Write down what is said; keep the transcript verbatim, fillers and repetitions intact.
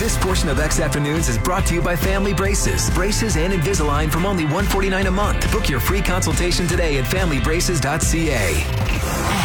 This portion of X Afternoons is brought to you by Family Braces. Braces and Invisalign from only one hundred forty-nine dollars a month. Book your free consultation today at family braces dot c a.